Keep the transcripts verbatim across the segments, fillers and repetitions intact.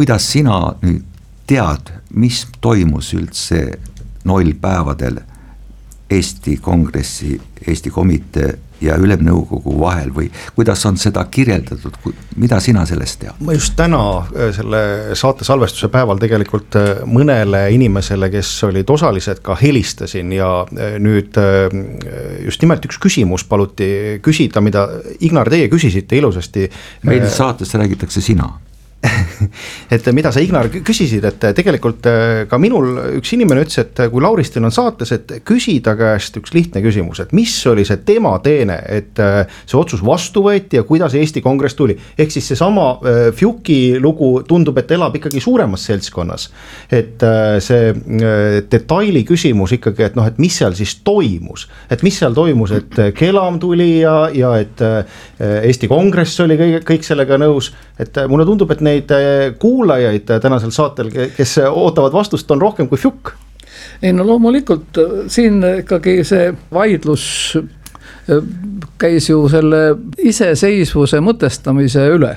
kuidas sina nüüd tead, mis toimus üldse noil päevadel Eesti Kongressi, Eesti Komitee ja Ülemnõukogu vahel või kuidas on seda kirjeldatud, mida sina sellest tead? Ma just täna selle saate salvestuse päeval tegelikult mõnele inimesele, kes olid osalised, ka helistasin ja nüüd just nimelt üks küsimus paluti küsida, mida Ignar teie küsisite ilusasti. Meil saates räägitakse sina. et mida sa Ignar küsisid, et tegelikult ka minul üks inimene ütles, et kui Lauristin on saates, et küsida käest üks lihtne küsimus, et mis oli see tema teene, et see otsus vastu võeti ja kuidas Eesti Kongress tuli. Ehk siis see sama Fjuki lugu tundub, et elab ikkagi suuremas seltskonnas. Et see detaili küsimus ikkagi, et noh, et mis seal siis toimus, et mis seal toimus, et Kelam tuli ja, ja et Eesti Kongress oli kõik, kõik sellega nõus, et mulle tundub, et neid kuulajaid tänasel saatel, kes ootavad vastust, on rohkem kui Fjuk. Ei no loomulikult siin ikkagi see vaidlus käis ju selle iseseisvuse mõtestamise üle.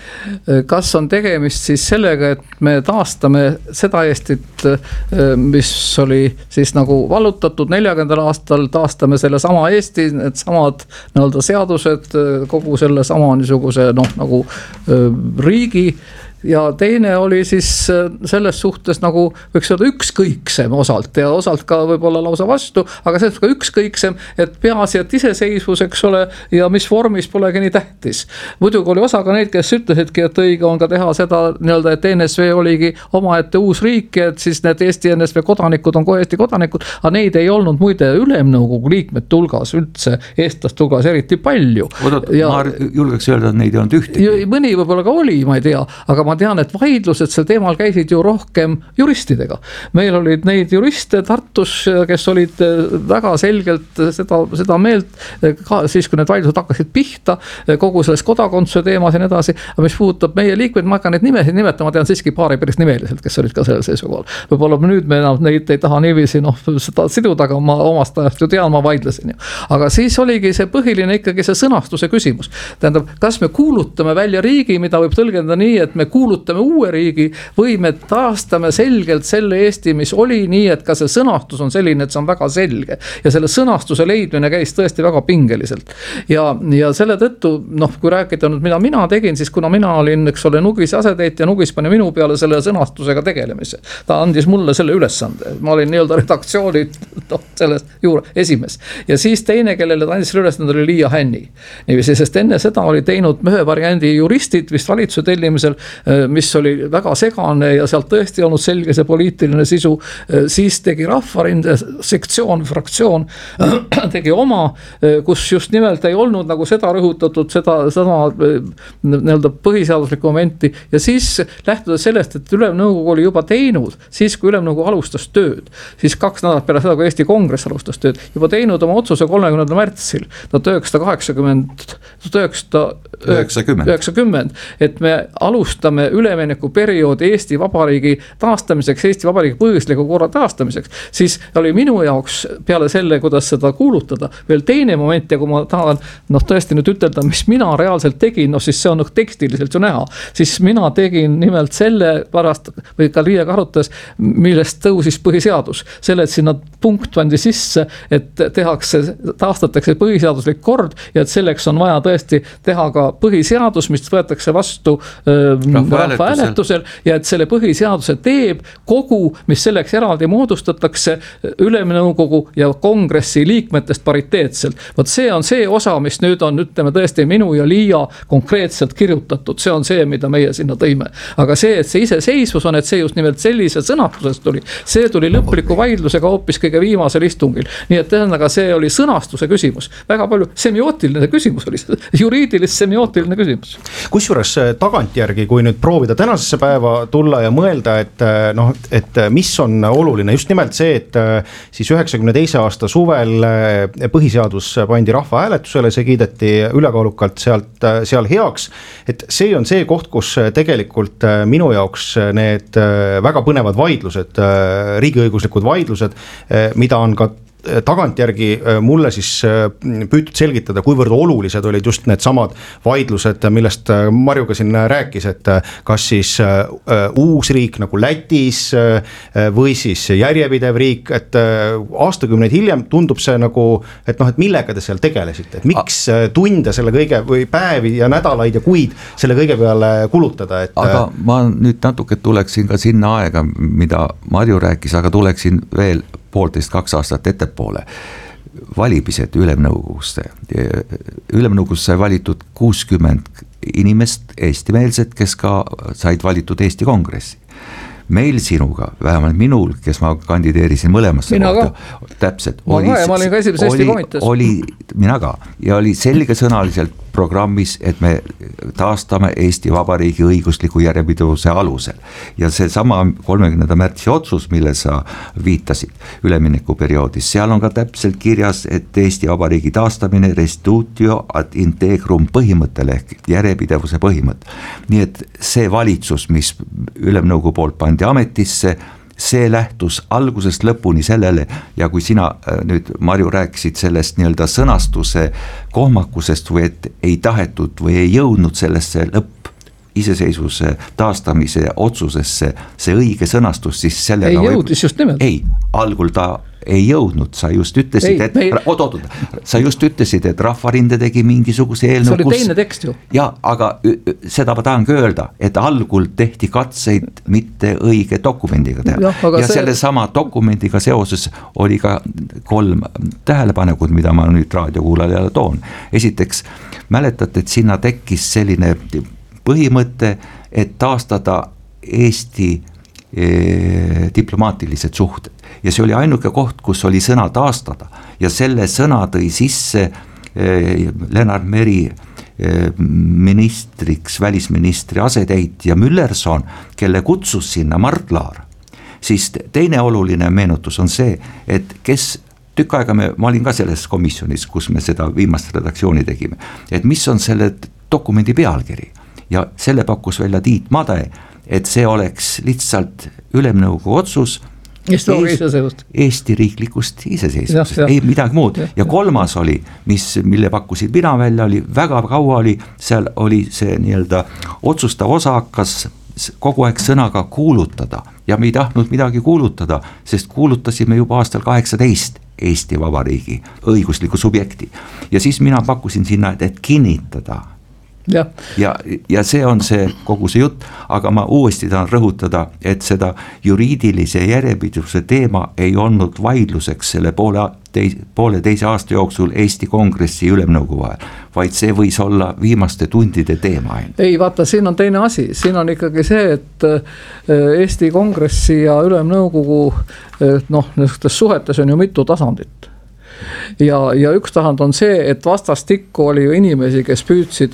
Kas on tegemist siis sellega, et me taastame seda Eestit, mis oli siis nagu vallutatud neljakümnendal aastal, taastame selle sama Eesti, need samad nii-öelda seadused, kogu selle sama niisuguse noh, nagu riigi. Ja teine oli siis selles suhtes nagu võiks öelda ükskõiksem osalt ja osalt ka võib-olla lausa vastu, aga selles ka ükskõiksem, et peaasi, et iseseisvus, eks ole, ja mis vormis polegi nii tähtis. Muidugi oli osa ka neid, kes ütlesidki, et õige on ka teha seda nii-öelda, et N S V oligi omaette uus riik, et siis need Eesti N S V kodanikud on kohe Eesti kodanikud, aga neid ei olnud muide Ülemnõukogu liikmete hulgas üldse, eestlaste hulgas eriti palju. Oodot, ja, ma julgeks öelda, et neid ei olnud ühtegi. Mõni võib-olla ka oli, ma ei tea, aga ma tean, et vaidlused sel teemal käisid ju rohkem juristidega. Meil olid neid juriste Tartus, kes olid väga selgelt seda, seda meelt, ka siis kui need vaidlused hakkasid pihta, kogu selles kodakondsuse teemas ja nii edasi, aga mis puudutab meie liikmeid, ma hakkan neid nimesid nimetama, tean siiski paari päris nimeliselt, kes olid ka sellel seisukohal. Võib-olla nüüd me enam neid ei taha niiviisi noh, seda siduda, aga ma omast ajast ju tean, ma vaidlesin ju. Aga siis oligi see põhiline ikkagi see sõnastuse küsimus. Tähendab, kas me kuulutame välja riigi, mida võib tõlgendada nii, et me kuulutame uue riigi või me taastame selgelt selle Eesti, mis oli nii, et ka see sõnastus on selline, et see on väga selge ja selle sõnastuse leidmine käis tõesti väga pingeliselt ja, ja selle tõttu, noh, kui rääkida nüüd, mida mina tegin, siis kuna mina olin, eks ole, Nugis asetäitja, Nugis pani minu peale selle sõnastusega tegelemise, ta andis mulle selle ülesande, ma olin nii-öelda redaktsiooni no, sellest juurde esimees ja siis teine, kellele ta andis selle ülesande oli Liia Hänni, niiviisi, sest enne seda oli teinud ühe variandi juristid vist valitsuse tellimisel, mis oli väga segane ja sealt tõesti olnud selge see poliitiline sisu, siis tegi Rahvarinde sektsioon, fraktsioon tegi oma, kus just nimelt ei olnud nagu seda rõhutatud, seda, seda nii-öelda põhiseaduslikku momenti ja siis lähtudes sellest, et Ülemnõukogu oli juba teinud, siis kui Ülemnõukogu alustas tööd, siis kaks nädalat peale seda, kui Eesti Kongress alustas tööd, juba teinud oma otsuse kolmekümnendal märtsil tuhat üheksasada kaheksakümmend, tuhat üheksasada üheksakümmend, et me alustame ülemineku perioodi Eesti Vabariigi taastamiseks, Eesti Vabariigi põhiseadusliku korra taastamiseks, siis oli minu jaoks peale selle, kuidas seda kuulutada, veel teine moment ja kui ma tahan noh, tõesti nüüd ütelda, mis mina reaalselt tegin, no siis see on noh, tekstiliselt ju näha, siis mina tegin nimelt selle pärast, või ka Liiaga arutas, millest tõusis põhiseadus, selle, et sinna punkt pandi sisse, et tehakse, taastatakse põhiseaduslik kord ja et selleks on vaja tõesti teha ka põhiseadus, mis võetakse vastu rahvahääletusel ja et selle põhiseaduse teeb kogu, mis selleks eraldi moodustatakse Ülemnõukogu ja Kongressi liikmetest pariteetselt. Vot see on see osa, mis nüüd on, ütleme tõesti minu ja Liia konkreetselt kirjutatud, see on see, mida meie sinna tõime. Aga see, et see iseseisvus on, et see just nimelt sellise sõnastusest tuli, see tuli lõpliku vaidlusega hoopis kõige viimasel istungil. Nii et tähendab, see oli sõnastuse küsimus. Väga palju semiootiline küsimus oli, juriidilist semiootiline küsimus. Kusjuures tagantjärgi, kui nüüd proovida tänasesse päeva tulla ja mõelda, et noh, et mis on oluline, just nimelt see, et siis üheksakümne teise aasta suvel põhiseadus pandi rahvahääletusele, see kiideti ülekaalukalt sealt, seal heaks, et see on see koht, kus tegelikult minu jaoks need väga põnevad vaidlused, riigiõiguslikud vaidlused, mida on ka tagantjärgi mulle siis püütud selgitada, kuivõrd olulised olid just need samad vaidlused, millest Marju ka siin rääkis, et kas siis uus riik nagu Lätis või siis järjepidev riik, et aastakümneid hiljem tundub see nagu, et noh, et millega te seal tegelesite, et miks tunde selle kõige või päevi ja nädalaid ja kuid selle kõige peale kulutada, et aga ma nüüd natuke tuleksin ka sinna aega, mida Marju rääkis, aga tuleksin veel poolteist kaks aastat ettepoole. Valimised Ülemnõukogusse. Ülemnõukogusse sai valitud kuuskümmend inimest, eestimeelsed, kes ka said valitud Eesti Kongressi. Meil sinuga, vähemalt minul, kes ma kandideerisin mõlemasse mina kohta, ka. täpselt. Ma oli, ka ja ma olin ka esimeses Eesti komitees. Oli, mina ka, ja oli selgesõnaliselt programmis, et me taastame Eesti Vabariigi õigusliku järjepidevuse alusel. Ja see sama kolmekümnenda märtsi otsus, mille sa viitasid üleminekuperioodis, seal on ka täpselt kirjas, et Eesti Vabariigi taastamine restitutio ad integrum põhimõttel ehk järjepidevuse põhimõtt. Nii et see valitsus, mis Ülemnõukogu poolt pandi ametisse, see lähtus algusest lõpuni sellele ja kui sina nüüd, Marju, rääkisid sellest nii-öelda sõnastuse kohmakusest või et ei tahetud või ei jõudnud sellesse lõpp iseseisvuse taastamise otsusesse see õige sõnastus, siis sellega ei jõudis just nimelt. Ei, algul ta ei jõudnud, sa just ütlesid, ei, et meil... oot, oot, sa just ütlesid, et Rahvarinde tegi mingisuguse eelnõu. See oli kus... teine tekst ju. Ja, aga seda ma tahangi öelda, et algul tehti katseid mitte õige dokumendiga teha. Ja, ja see... selle sama dokumendiga seoses oli ka kolm tähelepanekut, mida ma nüüd raadiokuulajale toon. Esiteks, mäletate, et sinna tekkis selline põhimõte, et taastada Eesti eh, diplomaatilised suhted. Ja see oli ainuke koht, kus oli sõna taastada ja selle sõna tõi sisse eh, Lennart Meri eh, ministriks, välisministri asetäitja Müllerson, kelle kutsus sinna Mart Laar. Siis teine oluline meenutus on see, et kes tükk aega me, ma olin ka selles komisjonis, kus me seda viimast redaktsiooni tegime, et mis on selle dokumendi pealkiri ja selle pakkus välja Tiit Made, et see oleks lihtsalt Ülemnõukogu otsus Eesti, Eesti, Eesti riiklikust iseseisvusest, ei midagi muud. Ja, ja kolmas oli, mis, mille pakkusid mina välja, oli väga kaua oli, seal oli see nii-öelda otsustav osa hakkas kogu aeg sõnaga kuulutada ja me ei tahtnud midagi kuulutada, sest kuulutasime juba aastal kaheksateist Eesti Vabariigi õigusliku subjekti. Ja siis mina pakkusin sinna, et kinnitada. Ja. Ja, ja see on see kogu see jutt, aga ma uuesti tahan rõhutada, et seda juriidilise järjepidevuse teema ei olnud vaidluseks selle poole, teis, poole teise aasta jooksul Eesti Kongressi Ülemnõukogu vahel, vaid see võis olla viimaste tundide teema. Ei, vaata, siin on teine asi, siin on ikkagi see, et Eesti Kongressi ja Ülemnõukogu noh, niisugustes suhetes on ju mitu tasandit. Ja, ja üks tahand on see, et vastastikku oli ju inimesi, kes püüdsid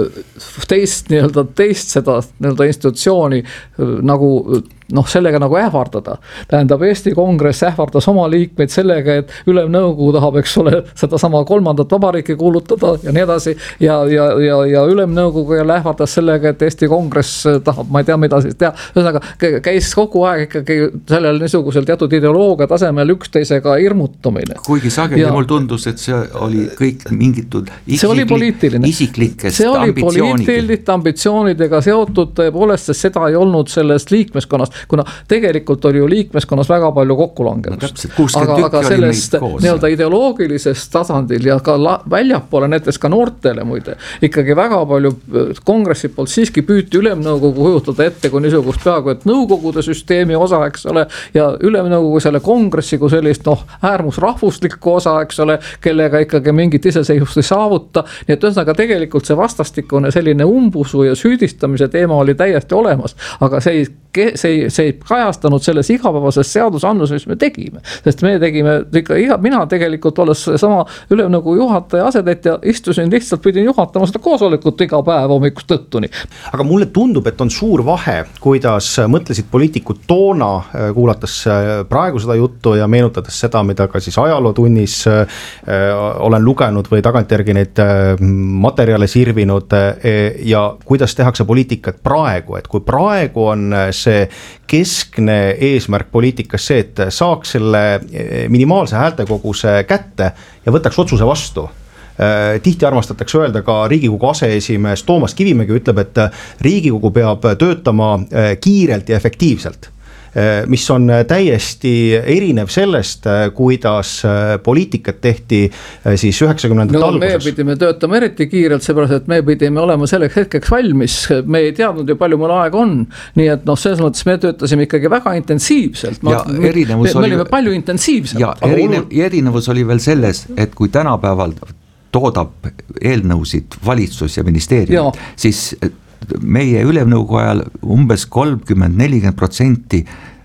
teist, nii-öelda teist seda nii-öelda institutsiooni nagu noh, sellega nagu ähvardada. Tähendab, Eesti Kongress ähvardas oma liikmeid sellega, et Ülemnõukogu tahab, eks ole, seda sama kolmandat vabariiki kuulutada ja nii edasi. Ja, ja, ja, ja Ülemnõukogu jälle ähvardas sellega, et Eesti Kongress tahab, ma ei tea, mida siis teha. Ühesõnaga, käis kogu aeg ikkagi sellel niisugusel teatud ideoloogia tasemel üksteisega irmutamine. Kuigi sageli ja, mul tundus, et see oli kõik mingitud isiklik, isiklikest see oli poliitiliste ambitsioonidega seotud tõepoolest, sest seda ei olnud sellest liikmeskonnast, kuna tegelikult oli ju liikmeskonnas väga palju kokkulangevust. No, aga, aga sellest nii-öelda ideoloogilisest tasandil ja ka la, väljapoole näiteks ka noortele muide, ikkagi väga palju kongressi poolt siiski püüti Ülemnõukogu kujutada ette kui niisugust peaaegu, et nõukogude süsteemi osa, eks ole, ja Ülemnõukogu selle kongressi kui sellist noh, äärmus rahvuslikku osa, eks ole, kellega ikkagi mingit iseseisvust ei saavuta, nii et ühesõnaga tegelikult see vastastikune selline umbusu ja süüdistamise teema oli täiesti olemas, aga see ei see ei, see ei kajastanud selles igapäevases seadusandluses, mis me tegime. Sest me tegime, ikka, mina tegelikult olles sama Ülemnõukogu juhataja asetäitja, istusin lihtsalt, pidin juhatama seda koosolekut iga päev hommikust õhtuni. Aga mulle tundub, et on suur vahe, kuidas mõtlesid poliitikud toona, kuulates praegu seda juttu ja meenutades seda, mida ka siis ajalootunnis olen lugenud või tagantjärgi neid materjale sirvinud ja kuidas tehakse poliitikat praegu, et kui praegu on see keskne eesmärk poliitikas see, et saaks selle minimaalse häältekoguse kätte ja võtaks otsuse vastu. Tihti armastatakse öelda ka Riigikogu aseesimees Toomas Kivimägi ütleb, et Riigikogu peab töötama kiirelt ja efektiivselt, mis on täiesti erinev sellest, kuidas poliitikat tehti siis üheksakümnendate no, alguses. Me pidime töötama eriti kiirelt, seepärast, et me pidime olema selleks hetkeks valmis, me ei teadnud ju palju meil aeg on, nii et noh, selles mõttes me töötasime ikkagi väga intensiivselt, ma, me, me, me oli, olime palju intensiivselt. Ja erinev, erinevus oli veel selles, et kui tänapäeval toodab eelnõusid valitsus ja ministeerium, siis meie ülemnõukogu ajal umbes kolmkümmend nelikümmend protsenti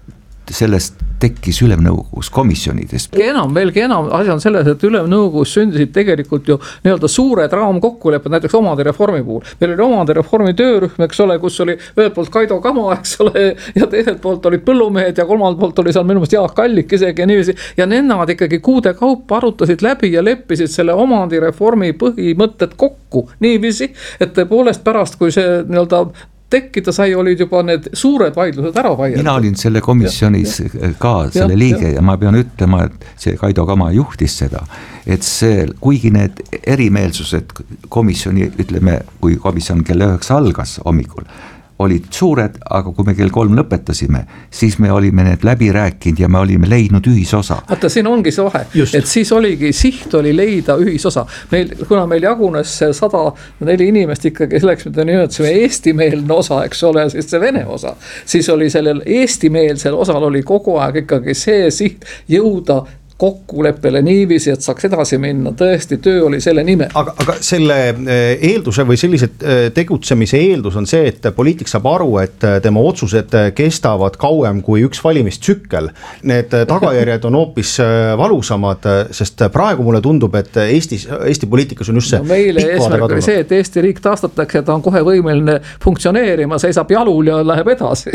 sellest tekkis ülemnõukogus komisjonidest. Enam, veelgi enam, asi on selles, et ülemnõukogus sündisid tegelikult ju nii-öelda suured raamkokkulepped, näiteks omandireformi puhul. Meil oli omandireformi töörühm, eks ole, kus oli ühelt poolt Kaido Kama, eks ole, ja teiselt poolt olid põllumehed ja kolmand poolt oli seal minu meelest Jaak Allik isegi ja niiviisi. Ja nemad ikkagi kuude kaupa arutasid läbi ja leppisid selle omandireformi põhimõtted kokku niiviisi, et tõepoolest pärast, kui see nii-öelda tekkida sai, olid juba need suured vaidlused ära vaielda. Mina olin selle komisjonis ja, ja. ka selle ja, liige ja. ja ma pean ütlema, et see Kaido Kama juhtis seda, et see, kuigi need erimeelsused komisjoni, ütleme, kui komisjon kell üheksa algas hommikul, olid suured, aga kui me kell kolm lõpetasime, siis me olime need läbi rääkinud ja me olime leidnud ühisosa. Vaata, siin ongi see vahe, Just. et siis oligi, siht oli leida ühisosa. Meil, kuna meil jagunes see sada neli inimest ikkagi selleks, mida nimetasime eestimeelne osa, eks ole, siis see vene osa, siis oli sellel eestimeelsel osal oli kogu aeg ikkagi see siht jõuda kokkuleppele niiviisi, et saaks edasi minna, tõesti töö oli selle nime. Aga, aga selle eelduse või sellise tegutsemise eeldus on see, et poliitik saab aru, et tema otsused kestavad kauem kui üks valimistsükkel. Need tagajärjed on hoopis valusamad, sest praegu mulle tundub, et Eestis, Eesti poliitikas on just see no meile eesmärk oli see, et Eesti riik taastatakse, ta on kohe võimeline funktsioneerima, seisab jalul ja läheb edasi.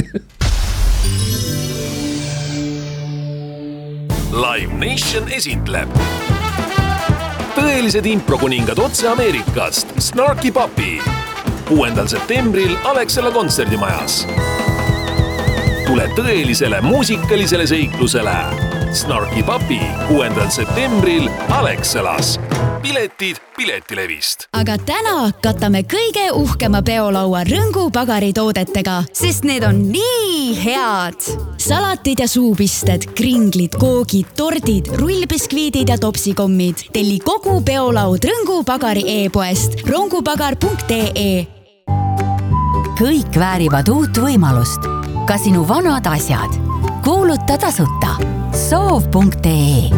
Live Nation esitleb tõelised improkuningad otse Ameerikast Snarky Puppy kuuendal septembril Alexela kontserdimajas. Tule tõelisele muusikalisele seiklusele Snarky Puppy kuuendal septembril Alexelas. Piletid Piletilevist. Aga täna katame kõige uhkema peolaua Rõngu Pagari toodetega, sest need on nii head. Salatid ja suupisted, kringlid, koogid, tordid, rullbiskviidid ja topsikommid. Telli kogu peolaud Rõngu Pagari e-poest rongupagar punkt ee. Kõik väärivad uut võimalust. Ka sinu vanad asjad. Kuuluta tasuta. soov punkt ee.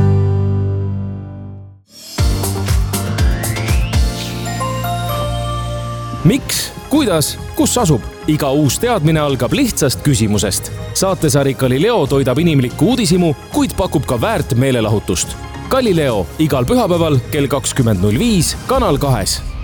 Miks, kuidas, kus asub? Iga uus teadmine algab lihtsast küsimusest. Saatesari Galileo toidab inimlikku uudisimu, kuid pakub ka väärt meelelahutust. Galileo igal pühapäeval kell kakskümmend null viis Kanal kahes.